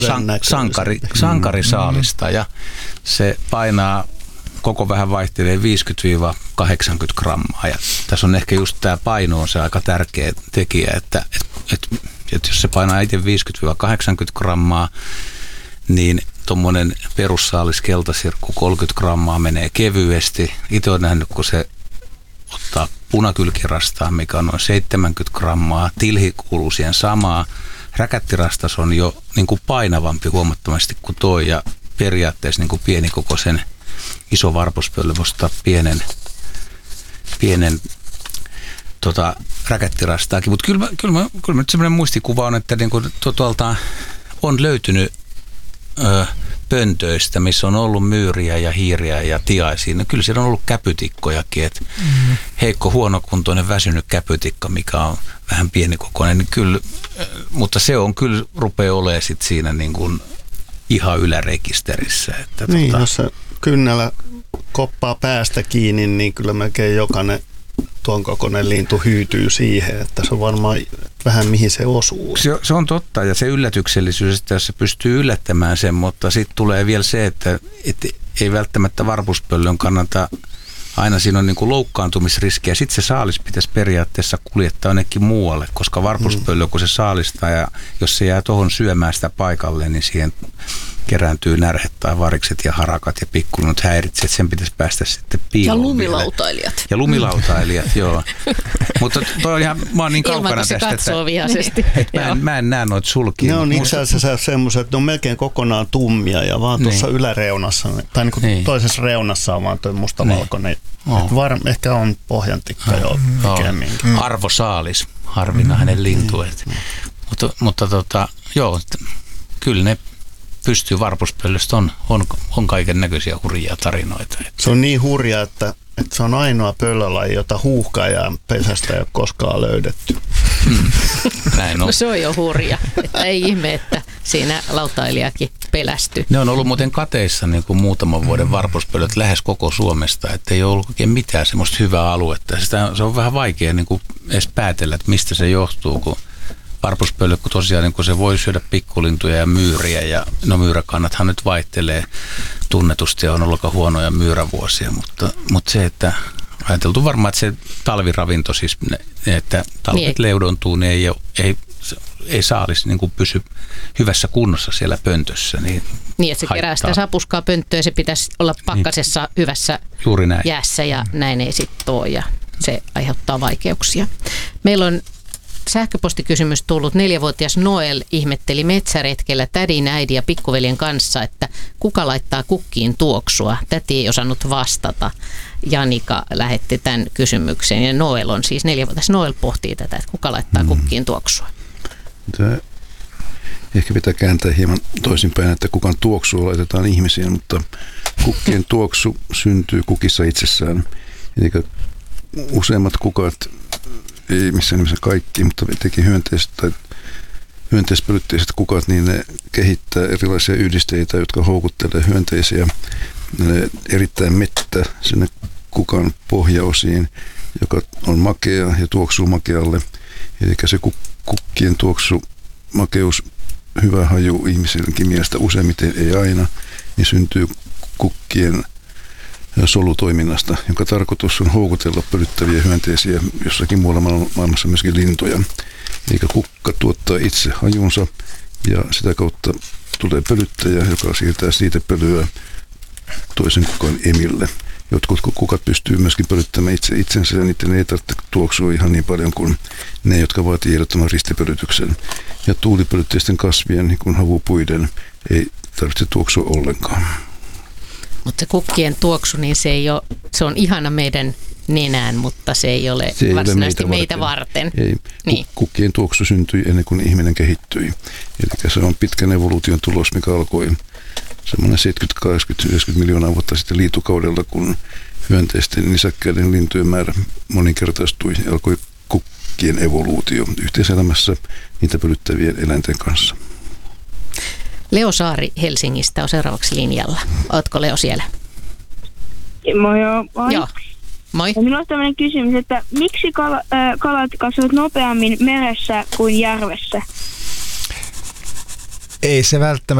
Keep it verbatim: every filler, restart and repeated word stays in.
san, sankari, sankarisaalista ja se painaa, koko vähän vaihtelee viisikymmentä kahdeksankymmentä grammaa ja tässä on ehkä just tämä paino on se aika tärkeä tekijä, että et, et, et jos se painaa itse viisikymmentä kahdeksankymmentä grammaa, niin tuommoinen perussaalis keltasirkku kolmekymmentä grammaa menee kevyesti. Itse olen nähnyt, kun se ottaa punakylkirastaa, mikä on noin seitsemänkymmentä grammaa, tilhi kuuluu siihen samaa. Räkättirastas on jo niin kuin painavampi huomattavasti kuin toi ja periaatteessa niin kuin pienikokoisen iso varpuspöllö voisi ottaa pienen, pienen tota, räkättirastaakin. Mutta kyllä, kyllä, kyllä, kyllä nyt sellainen muistikuva on, että niin kuin tuolta on löytynyt ö, pöntöistä, missä on ollut myyriä ja hiiriä ja tiaisia. No kyllä siellä on ollut käpytikkojakin, että mm-hmm. heikko, huonokuntoinen, väsynyt käpytikka, mikä on vähän pienikokoinen, niin kyllä, mutta se on kyllä, rupeaa olemaan sit siinä niin kuin ihan ylärekisterissä. Että niin, tota, jos se kynnellä koppaa päästä kiinni, niin kyllä melkein jokainen tuon kokoinen lintu hyytyy siihen, että se on varmaan vähän mihin se osuu. Se, se on totta ja se yllätyksellisyys, että jos se pystyy yllättämään sen, mutta sitten tulee vielä se, että et ei välttämättä varpuspöllön kannata, aina siinä on niin kuin loukkaantumisriski ja sitten se saalis pitäisi periaatteessa kuljettaa jonnekin muualle, koska varpuspöllö, kun se saalistaa ja jos se jää tuohon syömään sitä paikalle, niin siihen kerääntyy närhet tai varikset ja harakat ja pikkulinnut häiritsee, että sen pitäisi päästä sitten piiloon. Ja lumilautailijat. Ja lumilautailijat, joo. Mutta toi on ihan, mä oon niin kaukana tästä, että, että mä, en, mä en näe noita sulkia. Ne on itse asiassa semmoiset, että ne on melkein kokonaan tummia ja vaan tuossa niin. yläreunassa, tai niin kuin niin. toisessa reunassa on vaan tuo mustavalkoinen. Niin. Var, ehkä on pohjantikka jo pikemminkin. Mm. Arvosaalis, harvinainen mm. lintu. Mm. Mutta, mutta tota, joo, kyllä ne pystyy varpuspöllöstä, on, on, on kaiken näköisiä hurjia tarinoita. Se on niin hurja, että, että se on ainoa pöllölaji, jota huuhkaajan pesästä ei ole koskaan löydetty. Mm. Näin on. No se on jo hurja, että ei ihme, että siinä lautailijakin pelästyi. Ne on ollut muuten kateissa niin kuin muutaman vuoden varpuspöllöt lähes koko Suomesta, että ei ole ollut oikein mitään semmoista hyvää aluetta. Sitä, se on vähän vaikea niin kuin edes päätellä, että mistä se johtuu, kun varpuspöllö, kun tosiaan niin kun se voi syödä pikkulintuja ja myyriä, ja no myyräkannathan nyt vaihtelee tunnetusti ja on ollut aika huonoja myyrävuosia, mutta, mutta se, että ajateltu varmaan, että se talviravinto, siis ne, että talvet niin. leudontuu, niin ei, ei, ei saalis niin kuin pysy hyvässä kunnossa siellä pöntössä. Niin, niin että se kerää sitä sapuskaa pönttöä ja se pitäisi olla pakkasessa niin. hyvässä jäässä ja näin ei sitten ole ja se aiheuttaa vaikeuksia. Meillä on sähköpostikysymys tullut. Neljävuotias Noel ihmetteli metsäretkellä tädin, äidin ja pikkuveljen kanssa, että kuka laittaa kukkiin tuoksua. Täti ei osannut vastata. Janika lähetti tämän kysymyksen. Ja Noel on siis neljävuotias. Noel pohtii tätä, että kuka laittaa mm. kukkiin tuoksua. Tämä ehkä pitää kääntää hieman toisinpäin, että kukaan tuoksua laitetaan ihmisiin, mutta kukkien tuoksu syntyy kukissa itsessään. Eli useimmat kukat, ei missään nimessä kaikki, mutta etenkin hyönteiset tai hyönteispölytteiset kukat, niin ne kehittää erilaisia yhdisteitä, jotka houkuttelee hyönteisiä. Ne erittäin mettä sinne kukan pohjaosiin, joka on makea ja tuoksuu makealle. Eli se kukkien tuoksu, makeus, hyvä haju ihmisenkin mielestä useimmiten, ei aina, niin syntyy kukkien solutoiminnasta, jonka tarkoitus on houkutella pölyttäviä hyönteisiä jossakin muualla maailmassa myöskin lintuja. Eikä kukka tuottaa itse hajunsa ja sitä kautta tulee pölyttäjä, joka siirtää siitepölyä toisen kukan emille. Jotkut kukat pystyy myöskin pölyttämään itse itsensä ja niiden ei tarvitse tuoksua ihan niin paljon kuin ne, jotka vaatii ehdottoman ristipölytyksen. Ja tuulipölytteisten kasvien, niin kuin havupuiden, ei tarvitse tuoksua ollenkaan. Mutta se kukkien tuoksu, niin se, ei ole, se on ihana meidän nenään, mutta se ei ole se ei varsinaisesti ole meitä varten. Meitä varten. Ei. Niin. Kukkien tuoksu syntyi ennen kuin ihminen kehittyi. Eli se on pitkän evoluution tulos, mikä alkoi semmoinen seitsemänkymmentä, kahdeksankymmentä, yhdeksänkymmentä miljoonaa vuotta sitten liitukaudella, kun hyönteisten nisäkkäiden lintujen määrä moninkertaistui ja alkoi kukkien evoluutio yhteiselämässä niitä pölyttävien eläinten kanssa. Leo Saari Helsingistä on seuraavaksi linjalla. Ootko Leo siellä? Moi joo, moi. Joo, moi. Minulla on tämmöinen kysymys, että miksi kal- äh, kalat kasvavat nopeammin meressä kuin järvessä? ei se välttämättä